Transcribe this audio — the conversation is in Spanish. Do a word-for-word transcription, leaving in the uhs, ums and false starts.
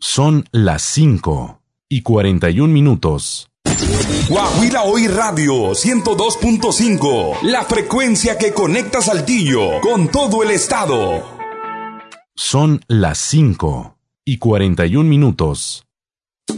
Son las cinco y cuarenta y un minutos. Guaguila Hoy Radio ciento dos punto cinco, la frecuencia que conecta Saltillo con todo el estado. Son las cinco y cuarenta y un minutos.